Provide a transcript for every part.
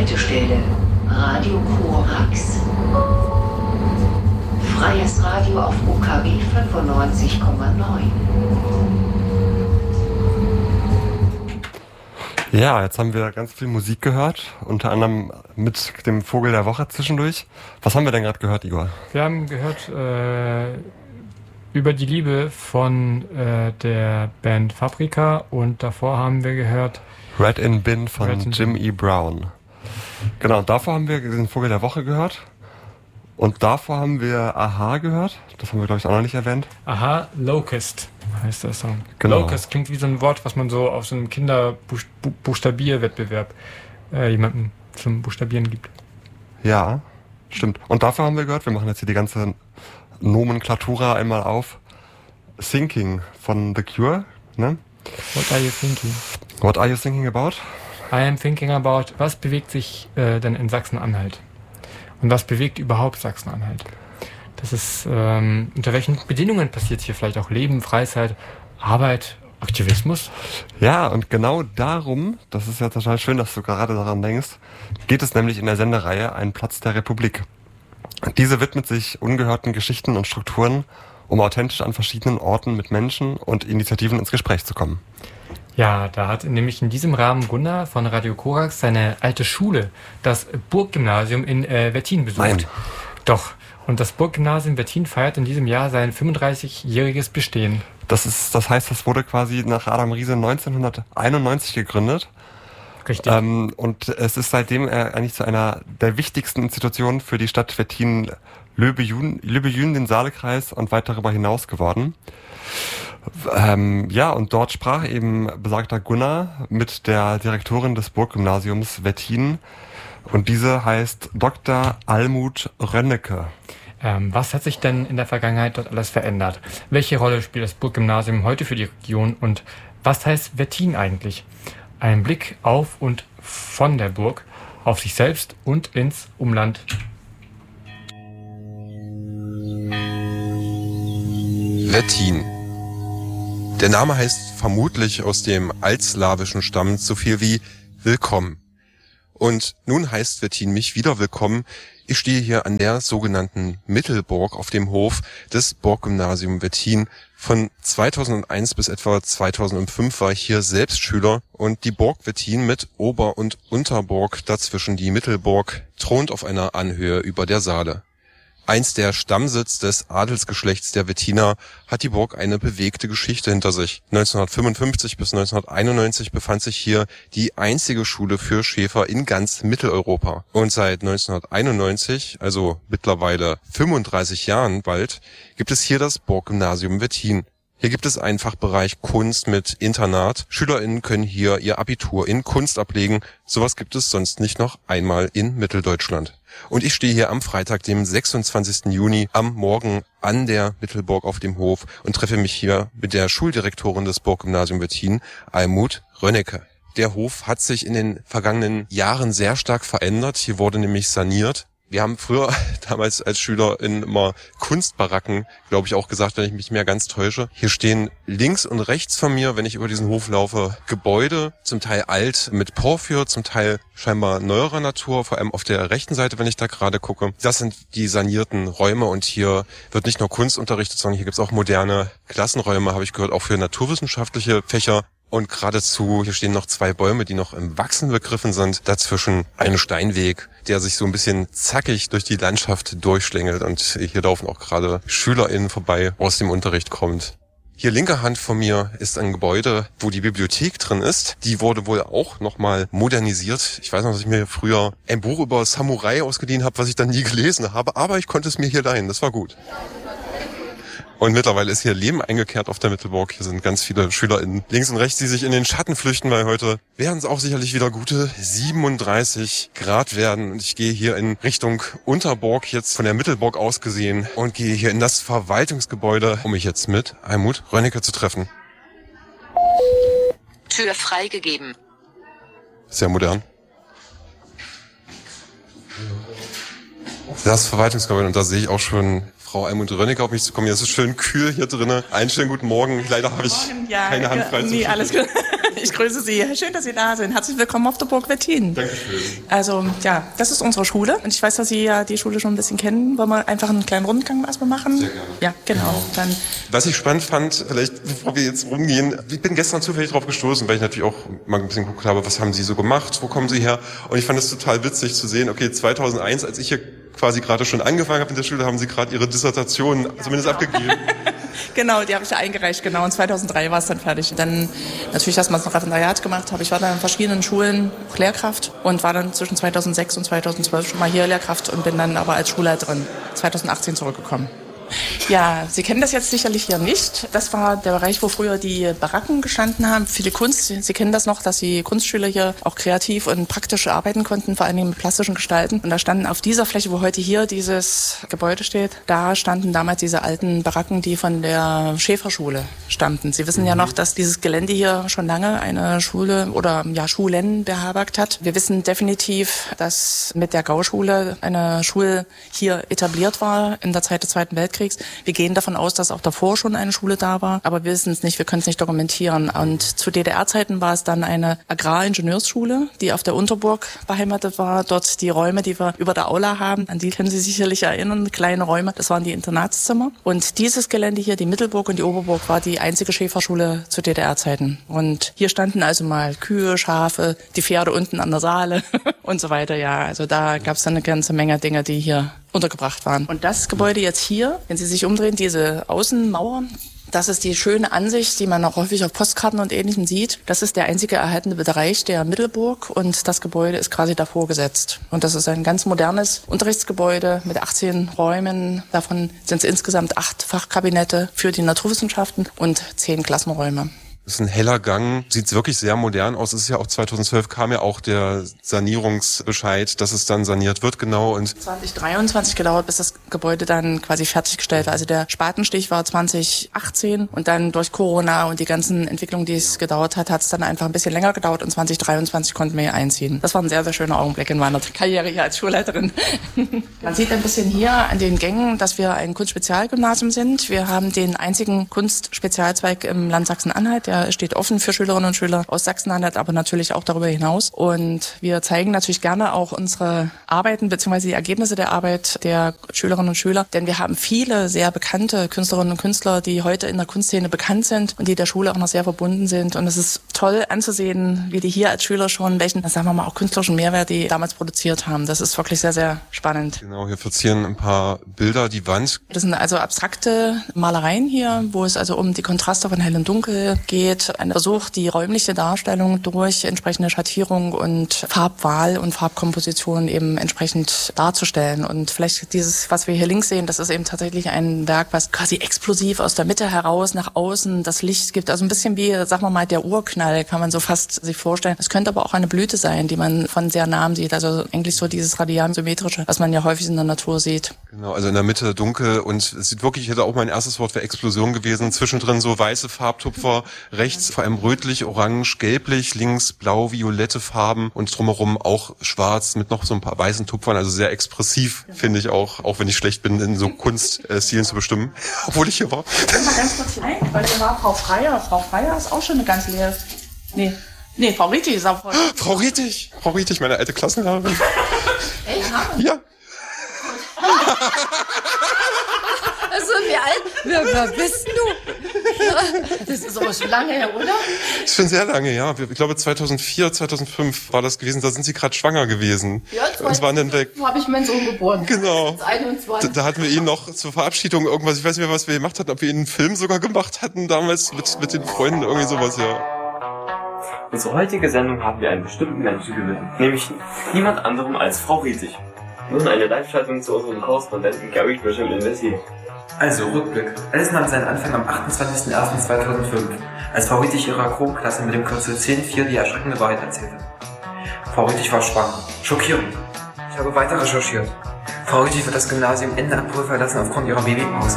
Haltestelle Radio Korax. Freies Radio auf UKW 95,9. Ja, jetzt haben wir ganz viel Musik gehört, unter anderem mit dem Vogel der Woche zwischendurch. Was haben wir denn gerade gehört, Igor? Wir haben gehört über die Liebe von der Band Fabrika und davor haben wir gehört Red in Bin von Jim E. Brown. Genau, und davor haben wir den Vogel der Woche gehört. Und davor haben wir Aha gehört. Das haben wir, glaube ich, auch noch nicht erwähnt. Aha, Locust heißt der Song. Genau. Locust klingt wie so ein Wort, was man so auf so einem Kinderbuchstabierwettbewerb jemandem zum Buchstabieren gibt. Ja, stimmt. Und dafür haben wir gehört, wir machen jetzt hier die ganze Nomenklatura einmal auf. Thinking von The Cure, ne? What are you thinking? What are you thinking about? I am thinking about, was bewegt sich denn in Sachsen-Anhalt? Und was bewegt überhaupt Sachsen-Anhalt? Das ist, unter welchen Bedingungen passiert hier vielleicht auch Leben, Freizeit, Arbeit, Aktivismus? Ja, und genau darum, das ist ja total schön, dass du gerade daran denkst, geht es nämlich in der Sendereihe Ein Platz der Republik. Diese widmet sich ungehörten Geschichten und Strukturen, um authentisch an verschiedenen Orten mit Menschen und Initiativen ins Gespräch zu kommen. Ja, da hat nämlich in diesem Rahmen Gunnar von Radio Korax seine alte Schule, das Burggymnasium in Wettin besucht. Nein. Doch. Und das Burggymnasium Wettin feiert in diesem Jahr sein 35-jähriges Bestehen. Das heißt, das wurde quasi nach Adam Riese 1991 gegründet. Richtig. Und es ist seitdem eigentlich zu einer der wichtigsten Institutionen für die Stadt Wettin, Löbejün, den Saalekreis und weit darüber hinaus geworden. Ja, und dort sprach eben besagter Gunnar mit der Direktorin des Burggymnasiums Wettin und diese heißt Dr. Almut Rönnecke. Was hat sich denn in der Vergangenheit dort alles verändert? Welche Rolle spielt das Burggymnasium heute für die Region und was heißt Wettin eigentlich? Ein Blick auf und von der Burg, auf sich selbst und ins Umland. Wettin. Der Name heißt vermutlich aus dem altslawischen Stamm so viel wie Willkommen. Und nun heißt Wettin mich wieder willkommen. Ich stehe hier an der sogenannten Mittelburg auf dem Hof des Burggymnasium Wettin. Von 2001 bis etwa 2005 war ich hier selbst Schüler und die Burg Wettin mit Ober- und Unterburg, dazwischen die Mittelburg, thront auf einer Anhöhe über der Saale. Einst der Stammsitz des Adelsgeschlechts der Wettiner, hat die Burg eine bewegte Geschichte hinter sich. 1955 bis 1991 befand sich hier die einzige Schule für Schäfer in ganz Mitteleuropa. Und seit 1991, also mittlerweile 35 Jahren bald, gibt es hier das Burggymnasium Wettin. Hier gibt es einen Fachbereich Kunst mit Internat. SchülerInnen können hier ihr Abitur in Kunst ablegen. Sowas gibt es sonst nicht noch einmal in Mitteldeutschland. Und ich stehe hier am Freitag, dem 26. Juni, am Morgen an der Mittelburg auf dem Hof und treffe mich hier mit der Schuldirektorin des Burggymnasium Wettin, Almut Rönnecke. Der Hof hat sich in den vergangenen Jahren sehr stark verändert. Hier wurde nämlich saniert. Wir haben früher, damals als SchülerInnen, immer Kunstbaracken, glaube ich, auch gesagt, wenn ich mich mehr ganz täusche. Hier stehen links und rechts von mir, wenn ich über diesen Hof laufe, Gebäude, zum Teil alt mit Porphyr, zum Teil scheinbar neuerer Natur, vor allem auf der rechten Seite, wenn ich da gerade gucke. Das sind die sanierten Räume und hier wird nicht nur Kunst unterrichtet, sondern hier gibt es auch moderne Klassenräume, habe ich gehört, auch für naturwissenschaftliche Fächer. Und geradezu, hier stehen noch 2 Bäume, die noch im Wachsen begriffen sind. Dazwischen ein Steinweg, der sich so ein bisschen zackig durch die Landschaft durchschlängelt. Und hier laufen auch gerade SchülerInnen vorbei, aus dem Unterricht kommt. Hier linker Hand von mir ist ein Gebäude, wo die Bibliothek drin ist. Die wurde wohl auch nochmal modernisiert. Ich weiß noch, dass ich mir früher ein Buch über Samurai ausgeliehen habe, was ich dann nie gelesen habe. Aber ich konnte es mir hier leihen, das war gut. Und mittlerweile ist hier Leben eingekehrt auf der Mittelburg. Hier sind ganz viele SchülerInnen links und rechts, die sich in den Schatten flüchten, weil heute werden es auch sicherlich wieder gute 37 Grad werden. Und ich gehe hier in Richtung Unterburg, jetzt von der Mittelburg aus gesehen, und gehe hier in das Verwaltungsgebäude, um mich jetzt mit Almut Rönnecke zu treffen. Tür freigegeben. Sehr modern. Das Verwaltungsgebäude, und da sehe ich auch schon Frau Almut Rönnecke auf mich zu kommen. Es ist schön kühl hier drinnen. Einen schönen guten Morgen. Leider habe ich keine Hand frei. Nee, alles gut. Ich grüße Sie. Schön, dass Sie da sind. Herzlich willkommen auf der Burg Wettin. Dankeschön. Also, ja, das ist unsere Schule. Und ich weiß, dass Sie ja die Schule schon ein bisschen kennen. Wollen wir einfach einen kleinen Rundgang erstmal machen? Sehr gerne. Ja, genau. Dann Was ich spannend fand, vielleicht bevor wir jetzt rumgehen, ich bin gestern zufällig drauf gestoßen, weil ich natürlich auch mal ein bisschen geguckt habe, was haben Sie so gemacht, wo kommen Sie her? Und ich fand es total witzig zu sehen, okay, 2001, als ich hier quasi gerade schon angefangen habe in der Schule, haben Sie gerade Ihre Dissertation zumindest abgegeben. Genau, die habe ich ja eingereicht, genau. Und 2003 war es dann fertig. Dann natürlich erstmal das Referendariat gemacht habe. Ich war dann in verschiedenen Schulen auch Lehrkraft und war dann zwischen 2006 und 2012 schon mal hier Lehrkraft und bin dann aber als Schulleiterin 2018 zurückgekommen. Ja, Sie kennen das jetzt sicherlich hier nicht. Das war der Bereich, wo früher die Baracken gestanden haben für die Kunst. Sie kennen das noch, dass die Kunstschüler hier auch kreativ und praktisch arbeiten konnten, vor allem mit plastischen Gestalten. Und da standen auf dieser Fläche, wo heute hier dieses Gebäude steht, da standen damals diese alten Baracken, die von der Schäferschule stammten. Sie wissen ja noch, dass dieses Gelände hier schon lange eine Schule oder ja Schulen beherbergt hat. Wir wissen definitiv, dass mit der Gauschule eine Schule hier etabliert war in der Zeit des Zweiten Weltkriegs. Wir gehen davon aus, dass auch davor schon eine Schule da war, aber wir wissen es nicht, wir können es nicht dokumentieren. Und zu DDR-Zeiten war es dann eine Agraringenieursschule, die auf der Unterburg beheimatet war. Dort die Räume, die wir über der Aula haben, an die können Sie sicherlich erinnern, kleine Räume, das waren die Internatszimmer. Und dieses Gelände hier, die Mittelburg und die Oberburg, war die einzige Schäferschule zu DDR-Zeiten. Und hier standen also mal Kühe, Schafe, die Pferde unten an der Saale und so weiter. Ja, also da gab es dann eine ganze Menge Dinge, die hier untergebracht waren. Und das Gebäude jetzt hier, wenn Sie sich umdrehen, diese Außenmauer, das ist die schöne Ansicht, die man auch häufig auf Postkarten und Ähnlichem sieht. Das ist der einzige erhaltene Bereich der Mittelburg und das Gebäude ist quasi davor gesetzt. Und das ist ein ganz modernes Unterrichtsgebäude mit 18 Räumen. Davon sind es insgesamt 8 Fachkabinette für die Naturwissenschaften und 10 Klassenräume. Das ist ein heller Gang, sieht wirklich sehr modern aus. Es ist ja auch 2012 kam ja auch der Sanierungsbescheid, dass es dann saniert wird, genau. Und 2023 gedauert, bis das Gebäude dann quasi fertiggestellt war. Also der Spatenstich war 2018 und dann durch Corona und die ganzen Entwicklungen, die es gedauert hat, hat es dann einfach ein bisschen länger gedauert und 2023 konnten wir hier einziehen. Das war ein sehr, sehr schöner Augenblick in meiner Karriere hier als Schulleiterin. Man sieht ein bisschen hier an den Gängen, dass wir ein Kunstspezialgymnasium sind. Wir haben den einzigen Kunstspezialzweig im Land Sachsen-Anhalt. Der steht offen für Schülerinnen und Schüler aus Sachsen-Anhalt, aber natürlich auch darüber hinaus. Und wir zeigen natürlich gerne auch unsere Arbeiten bzw. die Ergebnisse der Arbeit der Schülerinnen und Schüler. Denn wir haben viele sehr bekannte Künstlerinnen und Künstler, die heute in der Kunstszene bekannt sind und die der Schule auch noch sehr verbunden sind. Und es ist toll anzusehen, wie die hier als Schüler schon welchen, sagen wir mal, auch künstlerischen Mehrwert die damals produziert haben. Das ist wirklich sehr, sehr spannend. genau, hier verzieren ein paar Bilder die Wand. Das sind also abstrakte Malereien hier, wo es also um die Kontraste von Hell und Dunkel geht. Ein Versuch, die räumliche Darstellung durch entsprechende Schattierung und Farbwahl und Farbkomposition eben entsprechend darzustellen. Und vielleicht dieses, was wir hier links sehen, das ist eben tatsächlich ein Werk, was quasi explosiv aus der Mitte heraus nach außen das Licht gibt. Also ein bisschen wie, sagen wir mal, der Urknall, kann man so fast sich vorstellen. Es könnte aber auch eine Blüte sein, die man von sehr nahem sieht. Also eigentlich so dieses radial-symmetrische, was man ja häufig in der Natur sieht. Genau, also in der Mitte dunkel und es sieht wirklich, ich hätte auch mein erstes Wort für Explosion gewesen. Zwischendrin so weiße Farbtupfer, rechts vor allem rötlich, orange, gelblich, links blau, violette Farben und drumherum auch schwarz mit noch so ein paar weißen Tupfern. Also sehr expressiv, finde ich auch wenn ich schlecht bin, in so Kunststilen zu bestimmen, obwohl ich hier war. Mal ganz kurz hinein, weil hier war Frau Freier. Frau Freier ist auch schon eine ganz leere... Nee, Frau Rietig ist auch voll. Frau Rietig, meine alte Klassenlehrerin. Echt? Ja. Also, wer bist du? Das ist aber schon lange her, oder? Das ist schon sehr lange, ja. Ich glaube 2004, 2005 war das gewesen. Da sind Sie gerade schwanger gewesen. Ja, und waren dann weg. Wo habe ich meinen Sohn geboren? Genau. 21. Da hatten wir ihn noch zur Verabschiedung irgendwas, ich weiß nicht mehr, was wir gemacht hatten, ob wir ihn einen Film sogar gemacht hatten damals mit den Freunden, irgendwie sowas, ja. Unsere heutige Sendung haben wir einen bestimmten Menschen gewidmet, nämlich niemand anderem als Frau Rietig. Nun eine Live-Schaltung zu unserem Korrespondenten Gary Grisham in Wessi. Also, Rückblick. Alles nahm seinen Anfang am 28.01.2005, als Frau Rietig ihrer Chorklasse mit dem Kürzel 10.4 die erschreckende Wahrheit erzählte. Frau Rietig war schwanger. Schockierend. Ich habe weiter recherchiert. Frau Rietig wird das Gymnasium Ende April verlassen aufgrund ihrer Babypause.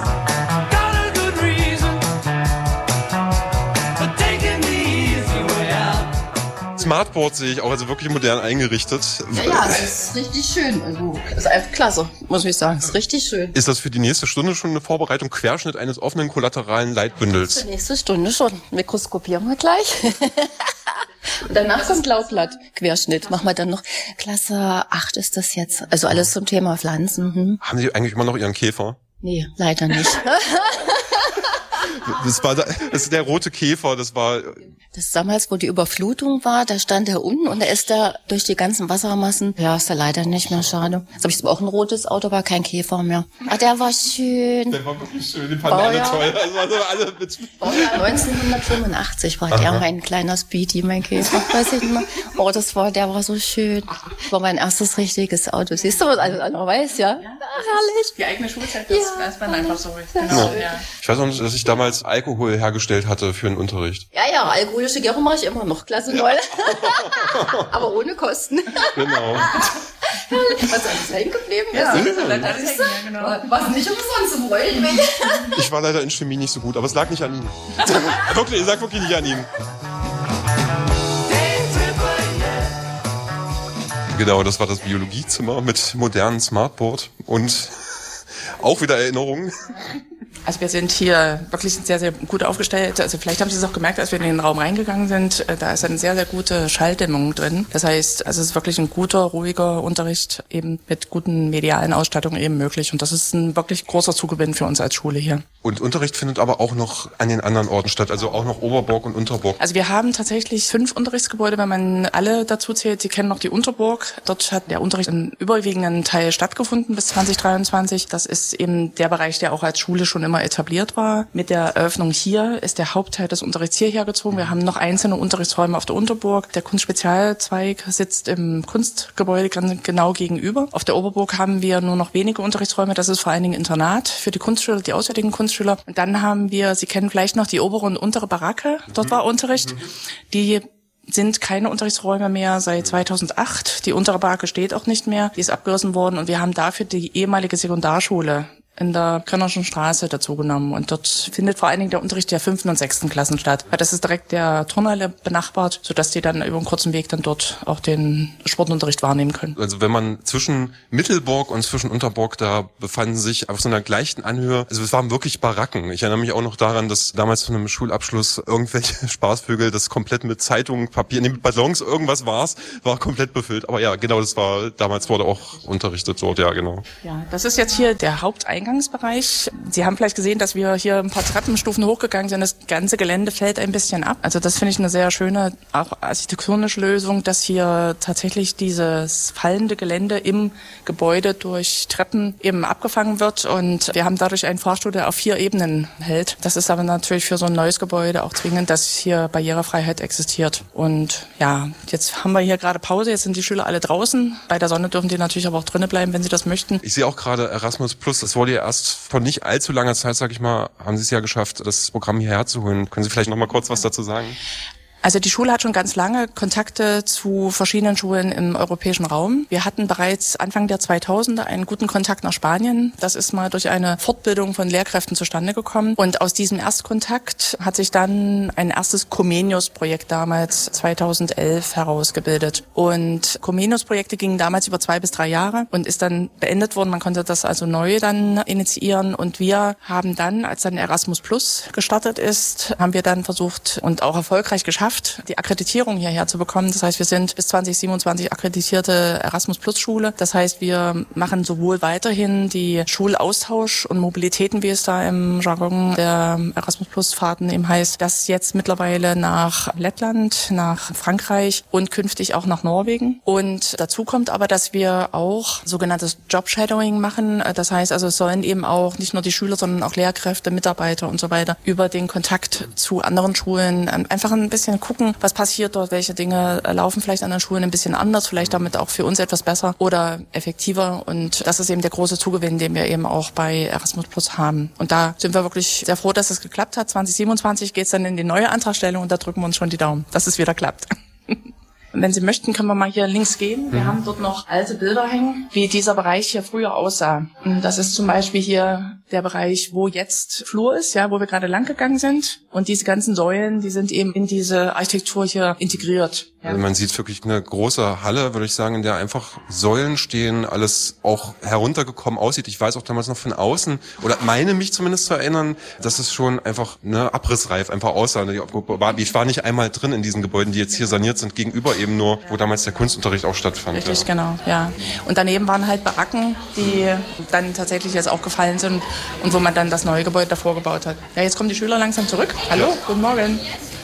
Smartboard sehe ich auch, also wirklich modern eingerichtet. Ja, das ist richtig schön. Also, das ist einfach klasse, muss ich sagen. Das ist richtig schön. Ist das für die nächste Stunde schon eine Vorbereitung, Querschnitt eines offenen kollateralen Leitbündels? Die nächste Stunde schon. Mikroskopieren wir gleich. Und danach kommt Laubblatt, Querschnitt. Machen wir dann noch. Klasse 8 ist das jetzt. Also alles zum Thema Pflanzen. Haben Sie eigentlich immer noch Ihren Käfer? Nee, leider nicht. Das ist der rote Käfer, das war... Das ist damals, wo die Überflutung war, da stand er unten und da ist er durch die ganzen Wassermassen. Ja, ist er leider nicht mehr, schade. Jetzt habe ich auch ein rotes Auto, war kein Käfer mehr. Ach, der war schön. Der war wirklich schön, den fanden alle toll. Also alle mit 1985 war der mein kleiner Speedy, mein Käfer, weiß ich nicht mehr. Oh, der war so schön. Das war mein erstes richtiges Auto. Siehst du, was alles andere weiß, ja? Ach, herrlich. Die eigene Schulzeit, das weiß man einfach so. Genau, ja. Ich weiß auch nicht, dass ich damals Alkohol hergestellt hatte für den Unterricht. Ja, alkoholische Gärung mache ich immer noch, Klasse 9. Aber ohne Kosten. Genau. Was alles hängen geblieben ist. Ja, genau. Was nicht umsonst wollen will. Ich war leider in Chemie nicht so gut, aber es lag nicht an ihm. Wirklich, es lag wirklich nicht an ihm. Genau, das war das Biologiezimmer mit modernem Smartboard und auch wieder Erinnerungen. Also wir sind hier wirklich sehr, sehr gut aufgestellt. Also vielleicht haben Sie es auch gemerkt, als wir in den Raum reingegangen sind, da ist eine sehr, sehr gute Schalldämmung drin. Das heißt, also es ist wirklich ein guter, ruhiger Unterricht eben mit guten medialen Ausstattungen eben möglich. Und das ist ein wirklich großer Zugewinn für uns als Schule hier. Und Unterricht findet aber auch noch an den anderen Orten statt, also auch noch Oberburg und Unterburg. Also wir haben tatsächlich 5 Unterrichtsgebäude, wenn man alle dazu zählt. Sie kennen noch die Unterburg. Dort hat der Unterricht im überwiegenden Teil stattgefunden bis 2023. Das ist eben der Bereich, der auch als Schule schon immer etabliert war. Mit der Eröffnung hier ist der Hauptteil des Unterrichts hierher gezogen. Wir haben noch einzelne Unterrichtsräume auf der Unterburg. Der Kunstspezialzweig sitzt im Kunstgebäude genau gegenüber. Auf der Oberburg haben wir nur noch wenige Unterrichtsräume. Das ist vor allen Dingen Internat für die Kunstschüler, die auswärtigen Kunstschüler. Und dann haben wir, Sie kennen vielleicht noch die obere und untere Baracke. Dort war Unterricht. Die sind keine Unterrichtsräume mehr seit 2008. Die untere Baracke steht auch nicht mehr. Die ist abgerissen worden und wir haben dafür die ehemalige Sekundarschule in der Könnerschen Straße dazugenommen. Und dort findet vor allen Dingen der Unterricht der 5. und 6. Klassen statt. Weil das ist direkt der Turnhalle benachbart, sodass die dann über einen kurzen Weg dann dort auch den Sportunterricht wahrnehmen können. Also wenn man zwischen Mittelburg und zwischen Unterburg, da befanden sich auf so einer gleichen Anhöhe, also es waren wirklich Baracken. Ich erinnere mich auch noch daran, dass damals zu einem Schulabschluss irgendwelche Spaßvögel das komplett mit Zeitungen, Papier, mit Ballons, irgendwas war komplett befüllt. Aber ja, genau, damals wurde auch unterrichtet dort, ja genau. Ja, das ist jetzt hier der Haupteingangsbereich. Sie haben vielleicht gesehen, dass wir hier ein paar Treppenstufen hochgegangen sind. Das ganze Gelände fällt ein bisschen ab. Also das finde ich eine sehr schöne, auch architektonische Lösung, dass hier tatsächlich dieses fallende Gelände im Gebäude durch Treppen eben abgefangen wird. Und wir haben dadurch einen Fahrstuhl, der auf 4 Ebenen hält. Das ist aber natürlich für so ein neues Gebäude auch zwingend, dass hier Barrierefreiheit existiert. Und ja, jetzt haben wir hier gerade Pause. Jetzt sind die Schüler alle draußen. Bei der Sonne dürfen die natürlich aber auch drinnen bleiben, wenn sie das möchten. Ich sehe auch gerade Erasmus Plus. Das wurde ja erst vor nicht allzu langer Zeit, sag ich mal, haben Sie es ja geschafft, das Programm hierher zu holen. Können Sie vielleicht noch mal kurz was dazu sagen? Also die Schule hat schon ganz lange Kontakte zu verschiedenen Schulen im europäischen Raum. Wir hatten bereits Anfang der 2000er einen guten Kontakt nach Spanien. Das ist mal durch eine Fortbildung von Lehrkräften zustande gekommen. Und aus diesem Erstkontakt hat sich dann ein erstes Comenius-Projekt damals 2011 herausgebildet. Und Comenius-Projekte gingen damals über 2 bis 3 Jahre und ist dann beendet worden. Man konnte das also neu dann initiieren. Und wir haben dann, als dann Erasmus Plus gestartet ist, haben wir dann versucht und auch erfolgreich geschafft, die Akkreditierung hierher zu bekommen. Das heißt, wir sind bis 2027 akkreditierte Erasmus-Plus-Schule. Das heißt, wir machen sowohl weiterhin die Schulaustausch und Mobilitäten, wie es da im Jargon der Erasmus-Plus-Fahrten eben heißt, das jetzt mittlerweile nach Lettland, nach Frankreich und künftig auch nach Norwegen. Und dazu kommt aber, dass wir auch sogenanntes Job-Shadowing machen. Das heißt also, es sollen eben auch nicht nur die Schüler, sondern auch Lehrkräfte, Mitarbeiter und so weiter über den Kontakt zu anderen Schulen einfach ein bisschen gucken, was passiert dort, welche Dinge laufen vielleicht an den Schulen ein bisschen anders, vielleicht damit auch für uns etwas besser oder effektiver. Und das ist eben der große Zugewinn, den wir eben auch bei Erasmus Plus haben. Und da sind wir wirklich sehr froh, dass es geklappt hat. 2027 geht es dann in die neue Antragstellung und da drücken wir uns schon die Daumen, dass es wieder klappt. Wenn Sie möchten, können wir mal hier links gehen. Wir haben dort noch alte Bilder hängen, wie dieser Bereich hier früher aussah. Und das ist zum Beispiel hier der Bereich, wo jetzt Flur ist, ja, wo wir gerade lang gegangen sind. Und diese ganzen Säulen, die sind eben in diese Architektur hier integriert. Ja. Also man sieht wirklich eine große Halle, würde ich sagen, in der einfach Säulen stehen, alles auch heruntergekommen aussieht. Ich weiß auch damals noch von außen, oder meine mich zumindest zu erinnern, dass es schon einfach abrissreif einfach aussah. Ich war nicht einmal drin in diesen Gebäuden, die jetzt hier saniert sind, gegenüber eben nur, wo damals der Kunstunterricht auch stattfand. Richtig, genau, ja. Und daneben waren halt Baracken, die dann tatsächlich jetzt auch gefallen sind und wo man dann das neue Gebäude davor gebaut hat. Ja, jetzt kommen die Schüler langsam zurück. Hallo, guten Morgen.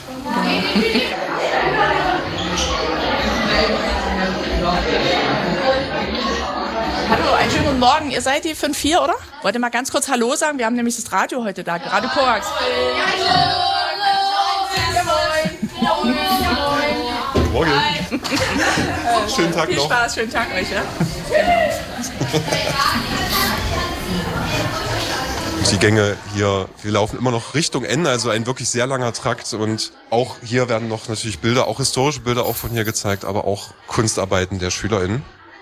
Hallo, einen schönen guten Morgen. Ihr seid die 5-4, oder? Wollt ihr mal ganz kurz Hallo sagen? Wir haben nämlich das Radio heute da, Radio Korax. Morgen. Schönen Tag noch. Viel Spaß, schönen Tag euch, ja? Die Gänge hier, wir laufen immer noch Richtung Ende, also ein wirklich sehr langer Trakt, und auch hier werden noch natürlich Bilder, auch historische Bilder auch von hier gezeigt, aber auch Kunstarbeiten der SchülerInnen.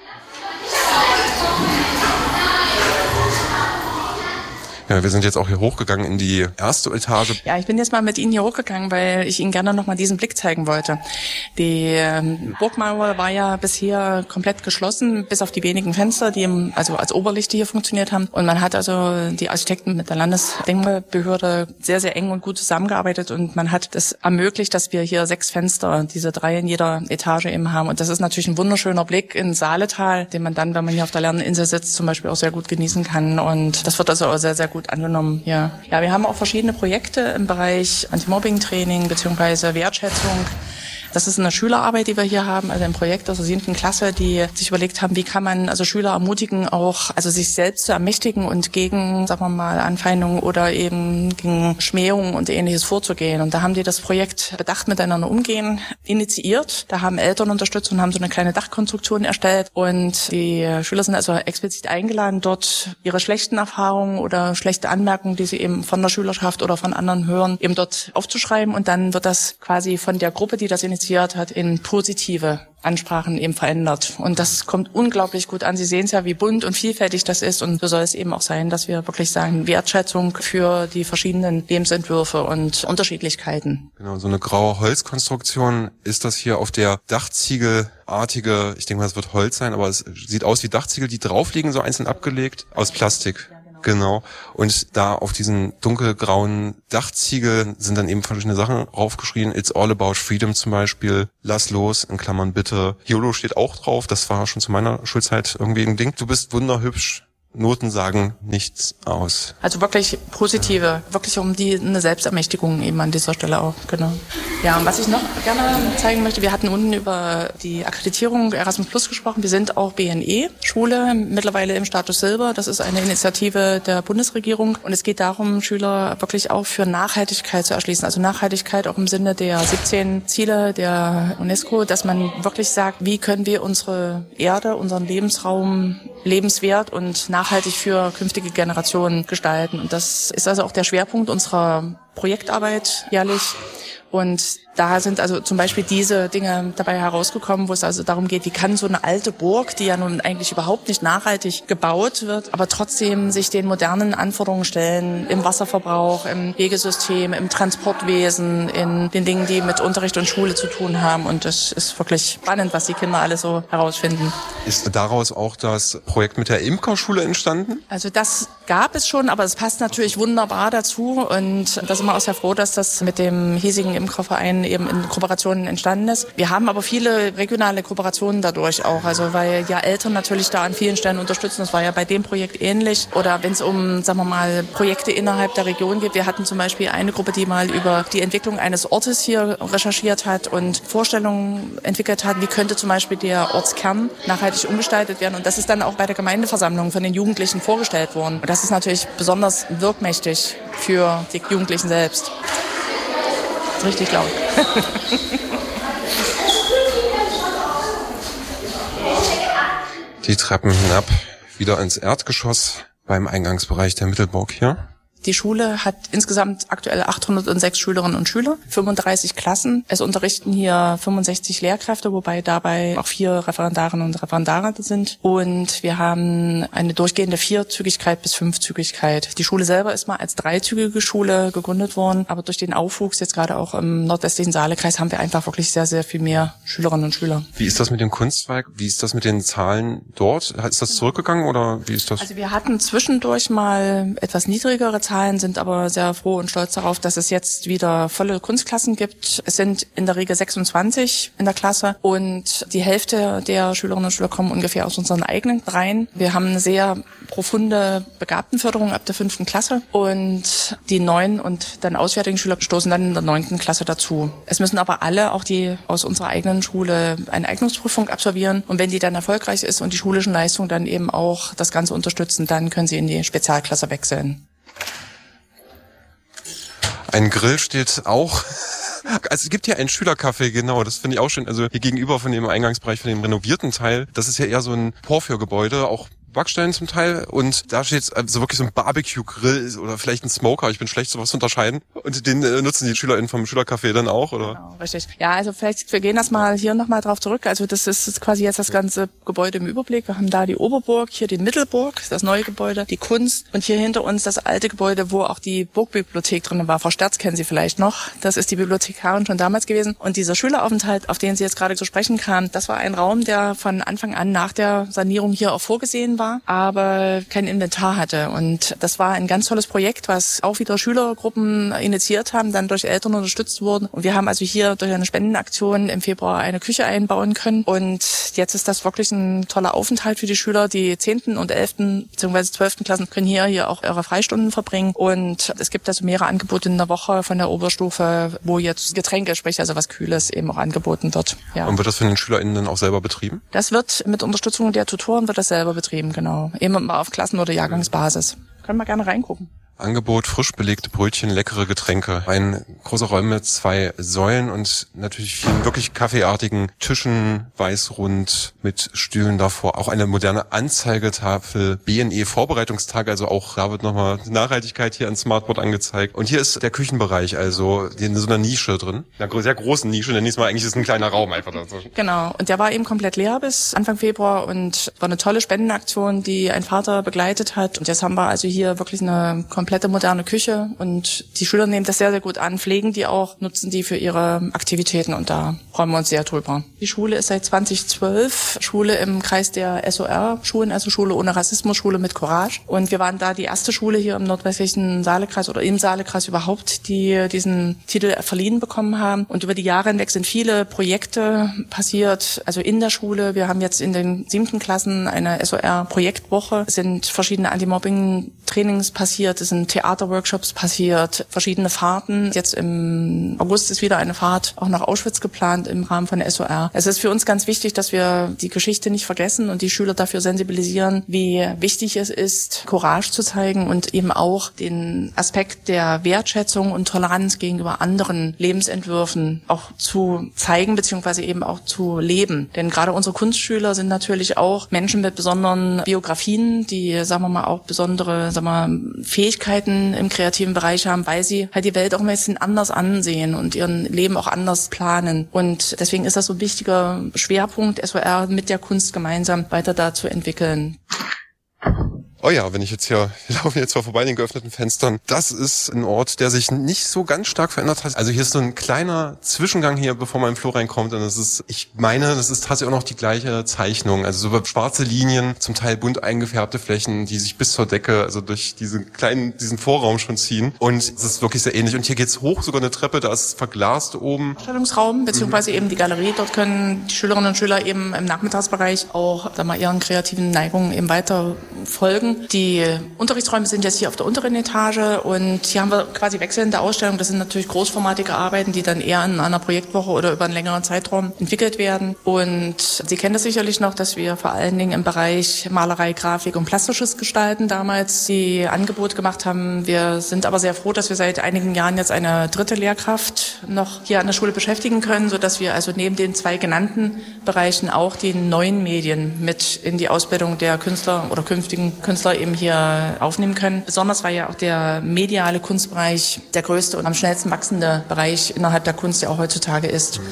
Ja, wir sind jetzt auch hier hochgegangen in die erste Etage. Ja, ich bin jetzt mal mit Ihnen hier hochgegangen, weil ich Ihnen gerne noch mal diesen Blick zeigen wollte. Die Burgmauer war ja bisher komplett geschlossen, bis auf die wenigen Fenster, die also als Oberlichte hier funktioniert haben. Und man hat also die Architekten mit der Landesdenkmalbehörde sehr, sehr eng und gut zusammengearbeitet, und man hat das ermöglicht, dass wir hier 6 Fenster, diese 3 in jeder Etage eben haben. Und das ist natürlich ein wunderschöner Blick in Saaletal, den man dann, wenn man hier auf der Lerneninsel sitzt, zum Beispiel auch sehr gut genießen kann. Und das wird also auch sehr, sehr gut angenommen hier. Ja, wir haben auch verschiedene Projekte im Bereich Anti-Mobbing-Training bzw. Wertschätzung. Das ist eine Schülerarbeit, die wir hier haben, also ein Projekt aus der 7. Klasse, die sich überlegt haben, wie kann man also Schüler ermutigen, auch also sich selbst zu ermächtigen und gegen, sagen wir mal, Anfeindungen oder eben gegen Schmähungen und Ähnliches vorzugehen. Und da haben die das Projekt Bedacht miteinander umgehen initiiert. Da haben Eltern unterstützt und haben so eine kleine Dachkonstruktion erstellt. Und die Schüler sind also explizit eingeladen, dort ihre schlechten Erfahrungen oder schlechte Anmerkungen, die sie eben von der Schülerschaft oder von anderen hören, eben dort aufzuschreiben. Und dann wird das quasi von der Gruppe, die das initiiert hat, in positive Ansprachen eben verändert. Und das kommt unglaublich gut an. Sie sehen es ja, wie bunt und vielfältig das ist. Und so soll es eben auch sein, dass wir wirklich sagen, Wertschätzung für die verschiedenen Lebensentwürfe und Unterschiedlichkeiten. Genau, so eine graue Holzkonstruktion ist das hier auf der Dachziegelartige, ich denke mal, es wird Holz sein, aber es sieht aus wie Dachziegel, die drauf liegen, so einzeln abgelegt, aus Plastik. Genau. Und da auf diesen dunkelgrauen Dachziegel sind dann eben verschiedene Sachen draufgeschrieben. It's all about freedom zum Beispiel. Lass los, in Klammern bitte. YOLO steht auch drauf. Das war schon zu meiner Schulzeit irgendwie ein Ding. Du bist wunderhübsch. Noten sagen nichts aus. Also wirklich positive, wirklich um eine Selbstermächtigung eben an dieser Stelle auch, genau. Ja, und was ich noch gerne zeigen möchte, wir hatten unten über die Akkreditierung Erasmus Plus gesprochen. Wir sind auch BNE-Schule, mittlerweile im Status Silber. Das ist eine Initiative der Bundesregierung. Und es geht darum, Schüler wirklich auch für Nachhaltigkeit zu erschließen. Also Nachhaltigkeit auch im Sinne der 17 Ziele der UNESCO, dass man wirklich sagt, wie können wir unsere Erde, unseren Lebensraum lebenswert und nachhaltig für künftige Generationen gestalten. Und das ist also auch der Schwerpunkt unserer Projektarbeit jährlich. Und da sind also zum Beispiel diese Dinge dabei herausgekommen, wo es also darum geht, wie kann so eine alte Burg, die ja nun eigentlich überhaupt nicht nachhaltig gebaut wird, aber trotzdem sich den modernen Anforderungen stellen, im Wasserverbrauch, im Wegesystem, im Transportwesen, in den Dingen, die mit Unterricht und Schule zu tun haben. Und das ist wirklich spannend, was die Kinder alle so herausfinden. Ist daraus auch das Projekt mit der Imkerschule entstanden? Also das gab es schon, aber es passt natürlich wunderbar dazu. Und da sind wir auch sehr froh, dass das mit dem hiesigen Imkerverein eben in Kooperationen entstanden ist. Wir haben aber viele regionale Kooperationen dadurch auch, also weil ja Eltern natürlich da an vielen Stellen unterstützen. Das war ja bei dem Projekt ähnlich. Oder wenn es um, sagen wir mal, Projekte innerhalb der Region geht. Wir hatten zum Beispiel eine Gruppe, die mal über die Entwicklung eines Ortes hier recherchiert hat und Vorstellungen entwickelt hat, wie könnte zum Beispiel der Ortskern nachhaltig umgestaltet werden. Und das ist dann auch bei der Gemeindeversammlung von den Jugendlichen vorgestellt worden. Und das ist natürlich besonders wirkmächtig für die Jugendlichen selbst. Richtig laut. Die Treppen hinab, wieder ins Erdgeschoss beim Eingangsbereich der Mittelburg hier. Die Schule hat insgesamt aktuell 806 Schülerinnen und Schüler, 35 Klassen. Es unterrichten hier 65 Lehrkräfte, wobei dabei auch 4 Referendarinnen und Referendare sind. Und wir haben eine durchgehende 4-Zügigkeit bis 5-Zügigkeit. Die Schule selber ist mal als 3-zügige Schule gegründet worden, aber durch den Aufwuchs jetzt gerade auch im nordwestlichen Saalekreis haben wir einfach wirklich sehr, sehr viel mehr Schülerinnen und Schüler. Wie ist das mit dem Kunstzweig? Wie ist das mit den Zahlen dort? Ist das zurückgegangen oder wie ist das? Also wir hatten zwischendurch mal etwas niedrigere Zahlen, sind aber sehr froh und stolz darauf, dass es jetzt wieder volle Kunstklassen gibt. Es sind in der Regel 26 in der Klasse und die Hälfte der Schülerinnen und Schüler kommen ungefähr aus unseren eigenen Reihen. Wir haben eine sehr profunde Begabtenförderung ab der 5. Klasse und die 9 und dann auswärtigen Schüler stoßen dann in der 9. Klasse dazu. Es müssen aber alle, auch die aus unserer eigenen Schule, eine Eignungsprüfung absolvieren und wenn die dann erfolgreich ist und die schulischen Leistungen dann eben auch das Ganze unterstützen, dann können sie in die Spezialklasse wechseln. Ein Grill steht auch. Also es gibt hier einen Schülercafé, genau, das finde ich auch schön. Also hier gegenüber von dem Eingangsbereich, von dem renovierten Teil, das ist ja eher so ein Porphyrgebäude, auch Backstein zum Teil und da steht also wirklich so ein Barbecue-Grill oder vielleicht ein Smoker, ich bin schlecht sowas zu unterscheiden und den nutzen die SchülerInnen vom Schülercafé dann auch, oder? Genau, richtig. Ja, also vielleicht, wir gehen das mal hier nochmal drauf zurück, also das ist quasi jetzt das ganze Gebäude im Überblick, wir haben da die Oberburg, hier die Mittelburg, das neue Gebäude, die Kunst und hier hinter uns das alte Gebäude, wo auch die Burgbibliothek drin war. Frau Sterz kennen Sie vielleicht noch, das ist die Bibliothekarin schon damals gewesen und dieser Schüleraufenthalt, auf den Sie jetzt gerade zu sprechen kamen, das war ein Raum, der von Anfang an nach der Sanierung hier auch vorgesehen war, aber kein Inventar hatte. Und das war ein ganz tolles Projekt, was auch wieder Schülergruppen initiiert haben, dann durch Eltern unterstützt wurden. Und wir haben also hier durch eine Spendenaktion im Februar eine Küche einbauen können. Und jetzt ist das wirklich ein toller Aufenthalt für die Schüler. Die 10. und 11. bzw. 12. Klassen können hier auch ihre Freistunden verbringen. Und es gibt also mehrere Angebote in der Woche von der Oberstufe, wo jetzt Getränke, sprich also was Kühles, eben auch angeboten wird. Ja. Und wird das von den SchülerInnen dann auch selber betrieben? Das wird mit Unterstützung der Tutoren wird das selber betrieben, genau. Immer mal auf Klassen- oder Jahrgangsbasis. Können wir gerne reingucken. Angebot, frisch belegte Brötchen, leckere Getränke. Ein großer Raum mit 2 Säulen und natürlich vielen wirklich kaffeeartigen Tischen, weißrund mit Stühlen davor. Auch eine moderne Anzeigetafel, BNE-Vorbereitungstage, also auch da wird nochmal Nachhaltigkeit hier an Smartboard angezeigt. Und hier ist der Küchenbereich, also in so einer Nische drin. Einer sehr großen Nische, denn diesmal eigentlich ist ein kleiner Raum einfach dazwischen. Genau, und der war eben komplett leer bis Anfang Februar und war eine tolle Spendenaktion, die ein Vater begleitet hat. Und jetzt haben wir also hier wirklich eine komplette moderne Küche und die Schüler nehmen das sehr, sehr gut an, pflegen die auch, nutzen die für ihre Aktivitäten und da freuen wir uns sehr drüber. Die Schule ist seit 2012 Schule im Kreis der SOR-Schulen, also Schule ohne Rassismus, Schule mit Courage. Und wir waren da die erste Schule hier im nordwestlichen Saalekreis oder im Saalekreis überhaupt, die diesen Titel verliehen bekommen haben. Und über die Jahre hinweg sind viele Projekte passiert, also in der Schule. Wir haben jetzt in den 7. Klassen eine SOR-Projektwoche, es sind verschiedene Anti-Mobbing-Trainings passiert, es sind Theaterworkshops passiert, verschiedene Fahrten. Jetzt im August ist wieder eine Fahrt auch nach Auschwitz geplant im Rahmen von der SOR. Es ist für uns ganz wichtig, dass wir die Geschichte nicht vergessen und die Schüler dafür sensibilisieren, wie wichtig es ist, Courage zu zeigen und eben auch den Aspekt der Wertschätzung und Toleranz gegenüber anderen Lebensentwürfen auch zu zeigen bzw. eben auch zu leben. Denn gerade unsere Kunstschüler sind natürlich auch Menschen mit besonderen Biografien, die, sagen wir mal, auch besondere, Fähigkeiten im kreativen Bereich haben, weil sie halt die Welt auch ein bisschen anders ansehen und ihren Leben auch anders planen. Und deswegen ist das so ein wichtiger Schwerpunkt, SOR mit der Kunst gemeinsam weiter da zu entwickeln. Oh ja, wenn ich jetzt hier, wir laufen jetzt mal vorbei den geöffneten Fenstern. Das ist ein Ort, der sich nicht so ganz stark verändert hat. Also hier ist so ein kleiner Zwischengang hier, bevor man im Flur reinkommt. Und das ist, ich meine, das ist tatsächlich auch noch die gleiche Zeichnung. Also so schwarze Linien, zum Teil bunt eingefärbte Flächen, die sich bis zur Decke, also durch diesen Vorraum schon ziehen. Und es ist wirklich sehr ähnlich. Und hier geht's hoch, sogar eine Treppe, da ist es verglast oben. Ausstellungsraum, beziehungsweise eben die Galerie. Dort können die Schülerinnen und Schüler eben im Nachmittagsbereich auch, ihren kreativen Neigungen eben weiter folgen. Die Unterrichtsräume sind jetzt hier auf der unteren Etage und hier haben wir quasi wechselnde Ausstellungen. Das sind natürlich großformatige Arbeiten, die dann eher in einer Projektwoche oder über einen längeren Zeitraum entwickelt werden. Und Sie kennen das sicherlich noch, dass wir vor allen Dingen im Bereich Malerei, Grafik und plastisches Gestalten damals die Angebote gemacht haben. Wir sind aber sehr froh, dass wir seit einigen Jahren jetzt eine 3. Lehrkraft noch hier an der Schule beschäftigen können, sodass wir also neben den 2 genannten Bereichen auch die neuen Medien mit in die Ausbildung der Künstler oder künftigen Künstlerinnen Künstler eben hier aufnehmen können. Besonders weil ja auch der mediale Kunstbereich der größte und am schnellsten wachsende Bereich innerhalb der Kunst ja auch heutzutage ist.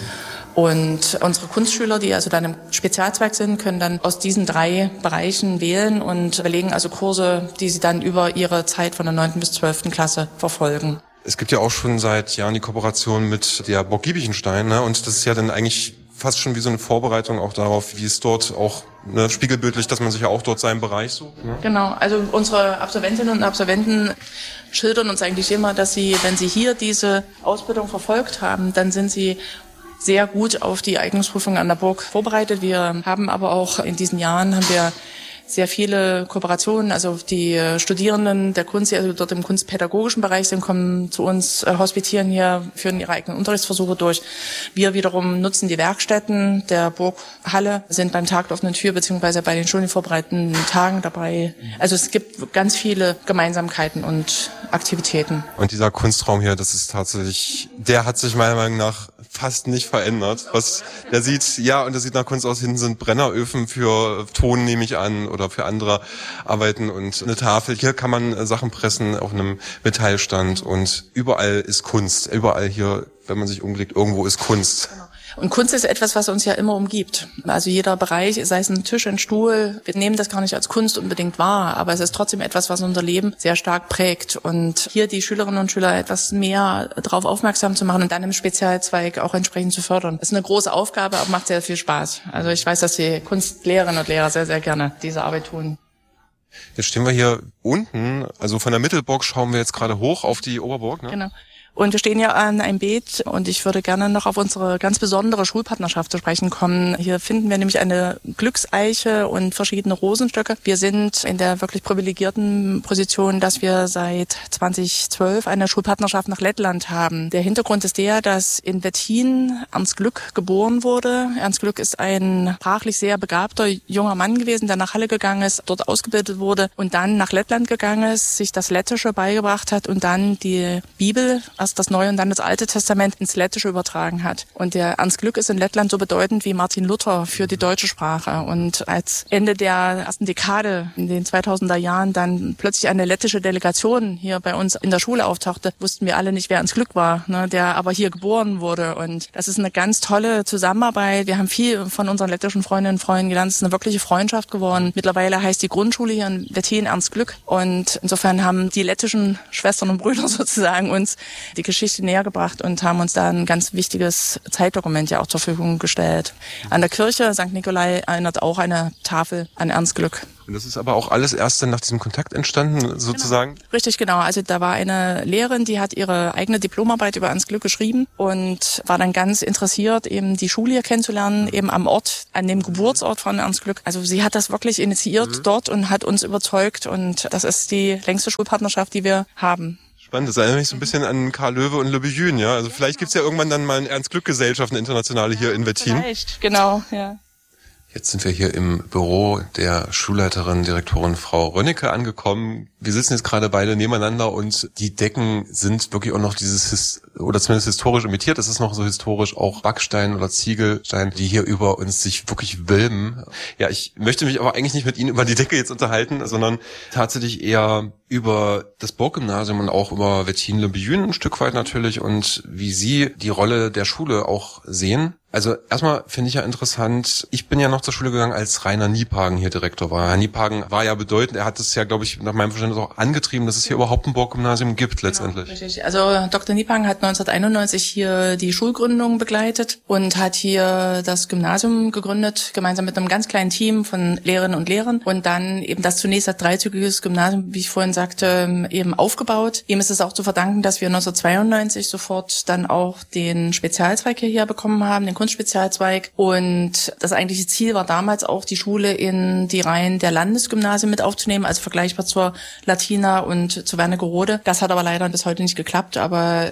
Und unsere Kunstschüler, die also dann im Spezialzweig sind, können dann aus diesen 3 Bereichen wählen und belegen also Kurse, die sie dann über ihre Zeit von der 9. bis 12. Klasse verfolgen. Es gibt ja auch schon seit Jahren die Kooperation mit der Burg Giebichenstein, ne? Und das ist ja dann eigentlich fast schon wie so eine Vorbereitung auch darauf, wie es dort auch spiegelbildlich, dass man sich ja auch dort seinen Bereich sucht. Ne? Genau, also unsere Absolventinnen und Absolventen schildern uns eigentlich immer, dass sie, wenn sie hier diese Ausbildung verfolgt haben, dann sind sie sehr gut auf die Eignungsprüfung an der Burg vorbereitet. Wir haben aber auch in diesen Jahren sehr viele Kooperationen, also die Studierenden der Kunst, die also dort im kunstpädagogischen Bereich sind, kommen zu uns, hospitieren hier, führen ihre eigenen Unterrichtsversuche durch. Wir wiederum nutzen die Werkstätten der Burghalle, sind beim Tag der offenen Tür beziehungsweise bei den studienvorbereitenden Tagen dabei. Also es gibt ganz viele Gemeinsamkeiten und Aktivitäten. Und dieser Kunstraum hier, das ist tatsächlich, der hat sich meiner Meinung nach fast nicht verändert. Der sieht nach Kunst aus. Hinten sind Brenneröfen für Ton, nehme ich an, oder für andere Arbeiten und eine Tafel. Hier kann man Sachen pressen auf einem Metallstand und überall ist Kunst. Überall hier, wenn man sich umblickt, irgendwo ist Kunst. Und Kunst ist etwas, was uns ja immer umgibt. Also jeder Bereich, sei es ein Tisch, ein Stuhl, wir nehmen das gar nicht als Kunst unbedingt wahr, aber es ist trotzdem etwas, was unser Leben sehr stark prägt. Und hier die Schülerinnen und Schüler etwas mehr darauf aufmerksam zu machen und dann im Spezialzweig auch entsprechend zu fördern. Das ist eine große Aufgabe, aber macht sehr viel Spaß. Also ich weiß, dass die Kunstlehrerinnen und Lehrer sehr, sehr gerne diese Arbeit tun. Jetzt stehen wir hier unten, also von der Mittelburg schauen wir jetzt gerade hoch auf die Oberburg, ne? Genau. Und wir stehen ja an einem Beet und ich würde gerne noch auf unsere ganz besondere Schulpartnerschaft zu sprechen kommen. Hier finden wir nämlich eine Glückseiche und verschiedene Rosenstöcke. Wir sind in der wirklich privilegierten Position, dass wir seit 2012 eine Schulpartnerschaft nach Lettland haben. Der Hintergrund ist der, dass in Wettin Ernst Glück geboren wurde. Ernst Glück ist ein sprachlich sehr begabter junger Mann gewesen, der nach Halle gegangen ist, dort ausgebildet wurde und dann nach Lettland gegangen ist, sich das Lettische beigebracht hat und dann die Bibel, erst das Neue und dann das Alte Testament ins Lettische übertragen hat. Und der Ernst Glück ist in Lettland so bedeutend wie Martin Luther für die deutsche Sprache. Und als Ende der ersten Dekade in den 2000er Jahren dann plötzlich eine lettische Delegation hier bei uns in der Schule auftauchte, wussten wir alle nicht, wer Ernst Glück war, ne, der aber hier geboren wurde. Und das ist eine ganz tolle Zusammenarbeit. Wir haben viel von unseren lettischen Freundinnen und Freunden gelernt. Es ist eine wirkliche Freundschaft geworden. Mittlerweile heißt die Grundschule hier in Wettin Ernst Glück. Und insofern haben die lettischen Schwestern und Brüder sozusagen uns die Geschichte näher gebracht und haben uns da ein ganz wichtiges Zeitdokument ja auch zur Verfügung gestellt. An der Kirche St. Nikolai erinnert auch eine Tafel an Ernst Glück. Und das ist aber auch alles erst dann nach diesem Kontakt entstanden, sozusagen? Genau. Richtig, genau. Also da war eine Lehrerin, die hat ihre eigene Diplomarbeit über Ernst Glück geschrieben und war dann ganz interessiert, eben die Schule hier kennenzulernen, eben am Ort, an dem Geburtsort von Ernst Glück. Also sie hat das wirklich initiiert dort und hat uns überzeugt und das ist die längste Schulpartnerschaft, die wir haben. Spannend, das erinnert mich so ein bisschen an Karl Löwe und Le Bujün, ja. Also vielleicht gibt's ja irgendwann dann mal eine Ernst-Glück-Gesellschaft, eine internationale hier in Wettin. Vielleicht, genau, ja. Jetzt sind wir hier im Büro der Schulleiterin, Direktorin Frau Rönnecke angekommen. Wir sitzen jetzt gerade beide nebeneinander und die Decken sind wirklich auch noch oder zumindest historisch imitiert. Das ist noch so historisch auch Backstein oder Ziegelstein, die hier über uns sich wirklich wölben. Ja, ich möchte mich aber eigentlich nicht mit Ihnen über die Decke jetzt unterhalten, sondern tatsächlich eher über das Burggymnasium und auch über Wettin-Le Bujün ein Stück weit natürlich und wie Sie die Rolle der Schule auch sehen. Also erstmal finde ich ja interessant, ich bin ja noch zur Schule gegangen, als Rainer Niephagen hier Direktor war. Herr Niephagen war ja bedeutend, er hat es ja, glaube ich, nach meinem Verständnis auch angetrieben, dass es hier überhaupt ein Burggymnasium gibt letztendlich. Genau, richtig. Also Dr. Niephagen hat 1991 hier die Schulgründung begleitet und hat hier das Gymnasium gegründet, gemeinsam mit einem ganz kleinen Team von Lehrerinnen und Lehrern und dann eben das zunächst als dreizügiges Gymnasium, wie ich vorhin sagte, eben aufgebaut. Ihm ist es auch zu verdanken, dass wir 1992 sofort dann auch den Spezialzweig hier bekommen haben, den Kunstspezialzweig. Und das eigentliche Ziel war damals auch, die Schule in die Reihen der Landesgymnasien mit aufzunehmen, also vergleichbar zur Latina und zu Wernigerode. Das hat aber leider bis heute nicht geklappt. Aber ja, das war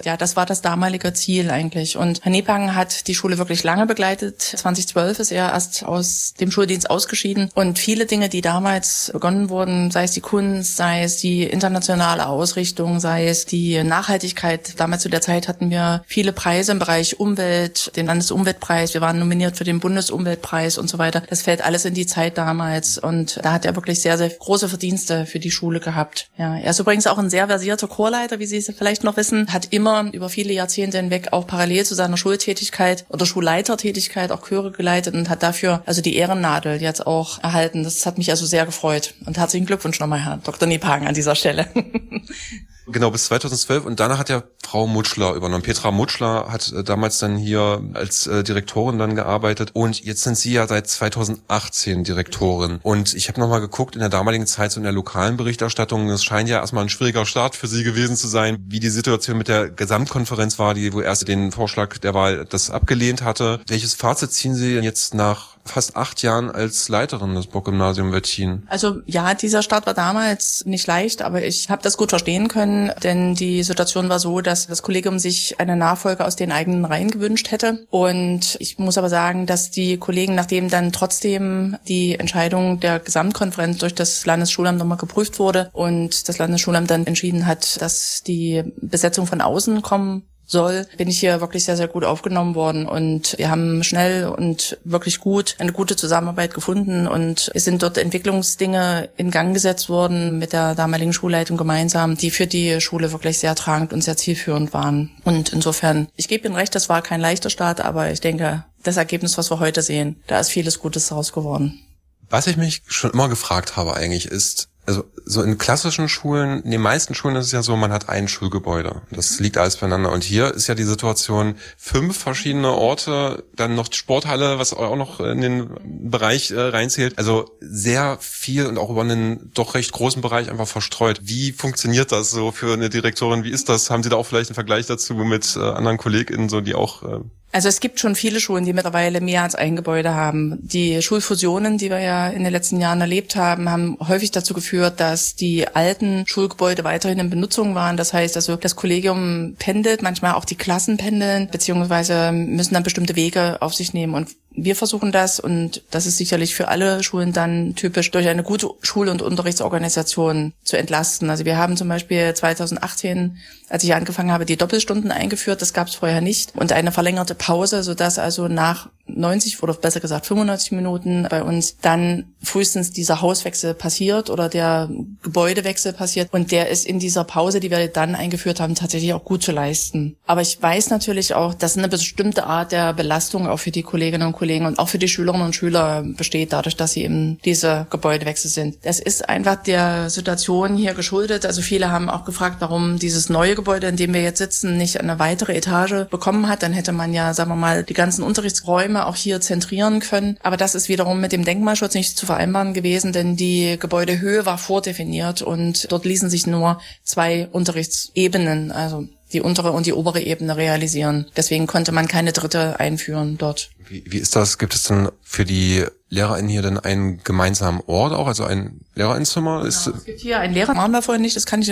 das damalige Ziel eigentlich. Und Herr Nepang hat die Schule wirklich lange begleitet. 2012 ist er erst aus dem Schuldienst ausgeschieden. Und viele Dinge, die damals begonnen wurden, sei es die Kunst, sei es die internationale Ausrichtung, sei es die Nachhaltigkeit. Damals zu der Zeit hatten wir viele Preise im Bereich Umwelt, den Landesumweltpreis. Wir waren nominiert für den Bundesumweltpreis und so weiter. Das fällt alles in die Zeit damals. Und da hat er wirklich sehr, sehr große Verdienste für die Schule gehabt. Ja, er ist übrigens auch ein sehr versierter Chorleiter, wie Sie es vielleicht noch wissen, hat immer über viele Jahrzehnte hinweg auch parallel zu seiner Schultätigkeit oder Schulleitertätigkeit auch Chöre geleitet und hat dafür also die Ehrennadel jetzt auch erhalten. Das hat mich also sehr gefreut. Und herzlichen Glückwunsch nochmal, Herr Dr. Nepang, an dieser Stelle. Genau, bis 2012. Und danach hat ja Frau Mutschler übernommen. Petra Mutschler hat damals dann hier als Direktorin dann gearbeitet. Und jetzt sind Sie ja seit 2018 Direktorin. Und ich habe nochmal geguckt, in der damaligen Zeit so in der lokalen Berichterstattung, es scheint ja erstmal ein schwieriger Start für Sie gewesen zu sein, wie die Situation mit der Gesamtkonferenz war, die wo erst den Vorschlag der Wahl das abgelehnt hatte. Welches Fazit ziehen Sie jetzt nach fast 8 Jahren als Leiterin des Burggymnasium Wettin? Also ja, dieser Start war damals nicht leicht, aber ich habe das gut verstehen können, denn die Situation war so, dass das Kollegium sich eine Nachfolge aus den eigenen Reihen gewünscht hätte. Und ich muss aber sagen, dass die Kollegen, nachdem dann trotzdem die Entscheidung der Gesamtkonferenz durch das Landesschulamt nochmal geprüft wurde und das Landesschulamt dann entschieden hat, dass die Besetzung von außen kommen soll, bin ich hier wirklich sehr, sehr gut aufgenommen worden und wir haben schnell und wirklich gut eine gute Zusammenarbeit gefunden und es sind dort Entwicklungsdinge in Gang gesetzt worden mit der damaligen Schulleitung gemeinsam, die für die Schule wirklich sehr tragend und sehr zielführend waren. Und insofern, ich gebe Ihnen recht, das war kein leichter Start, aber ich denke, das Ergebnis, was wir heute sehen, da ist vieles Gutes daraus geworden. Was ich mich schon immer gefragt habe eigentlich ist, also so in klassischen Schulen, in den meisten Schulen ist es ja so, man hat ein Schulgebäude. Das liegt alles beieinander. Und hier ist ja die Situation 5 verschiedene Orte, dann noch die Sporthalle, was auch noch in den Bereich reinzählt. Also sehr viel und auch über einen doch recht großen Bereich einfach verstreut. Wie funktioniert das so für eine Direktorin? Wie ist das? Haben Sie da auch vielleicht einen Vergleich dazu mit anderen KollegInnen, so die auch... Also es gibt schon viele Schulen, die mittlerweile mehr als ein Gebäude haben. Die Schulfusionen, die wir ja in den letzten Jahren erlebt haben, haben häufig dazu geführt, dass die alten Schulgebäude weiterhin in Benutzung waren. Das heißt also, das Kollegium pendelt, manchmal auch die Klassen pendeln, beziehungsweise müssen dann bestimmte Wege auf sich nehmen. Und wir versuchen das, und das ist sicherlich für alle Schulen dann typisch, durch eine gute Schul- und Unterrichtsorganisation zu entlasten. Also wir haben zum Beispiel 2018, als ich angefangen habe, die Doppelstunden eingeführt. Das gab es vorher nicht. Und eine verlängerte Pause, sodass also nach 90 oder besser gesagt 95 Minuten bei uns dann frühestens dieser Hauswechsel passiert oder der Gebäudewechsel passiert. Und der ist in dieser Pause, die wir dann eingeführt haben, tatsächlich auch gut zu leisten. Aber ich weiß natürlich auch, dass eine bestimmte Art der Belastung auch für die Kolleginnen und Kollegen und auch für die Schülerinnen und Schüler besteht, dadurch, dass sie eben diese Gebäudewechsel sind. Das ist einfach der Situation hier geschuldet. Also viele haben auch gefragt, warum dieses neue Gebäude, in dem wir jetzt sitzen, nicht eine weitere Etage bekommen hat. Dann hätte man ja, sagen wir mal, die ganzen Unterrichtsräume auch hier zentrieren können. Aber das ist wiederum mit dem Denkmalschutz nicht zu vereinbaren gewesen, denn die Gebäudehöhe war vordefiniert und dort ließen sich nur 2 Unterrichtsebenen, also die untere und die obere Ebene, realisieren. Deswegen konnte man keine dritte einführen dort. Wie ist das? Gibt es denn für die LehrerInnen hier denn einen gemeinsamen Ort auch, also ein LehrerInnenzimmer? Genau, es gibt hier einen Lehrer, machen wir vorhin nicht, das kann ich